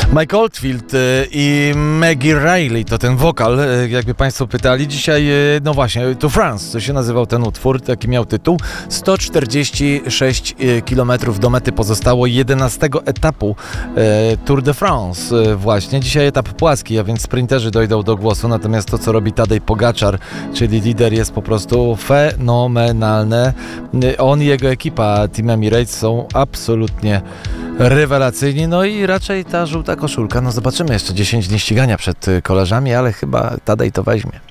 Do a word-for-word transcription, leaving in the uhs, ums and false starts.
Mike Oldfield y, i Maggie Reilly to ten wokal, y, jakby Państwo pytali. Dzisiaj, y, no właśnie, To France, to się nazywał ten utwór, taki miał tytuł. sto czterdzieści sześć kilometrów do mety pozostało jedenastego etapu y, Tour de France y, właśnie. Dzisiaj etap płaski, a więc sprinterzy dojdą do głosu, natomiast to, co robi Tadej Pogaczar, czyli lider, jest po prostu fenomenalne. Y, on i jego ekipa Team Emirates są absolutnie rewelacyjni, no i raczej ta żółta koszulka, no zobaczymy, jeszcze dziesięć dni ścigania przed koleżami, ale chyba Tadej to weźmie.